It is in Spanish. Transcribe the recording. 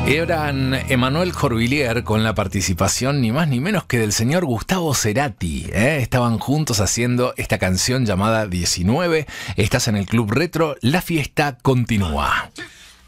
Eran Emanuel Jorvillier con la participación ni más ni menos que del señor Gustavo Cerati. Estaban juntos haciendo esta canción llamada 19. Estás en el Club Retro, la fiesta continúa.